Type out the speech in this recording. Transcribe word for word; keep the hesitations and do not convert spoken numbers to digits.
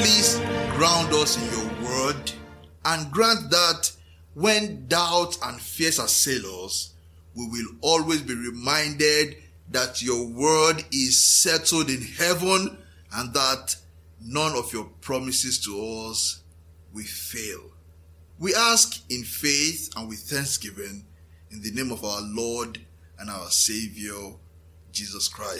please ground us in your word and grant that when doubts and fears assail us, we will always be reminded that your word is settled in heaven and that none of your promises to us will fail. We ask in faith and with thanksgiving in the name of our Lord and our Savior, Jesus Christ.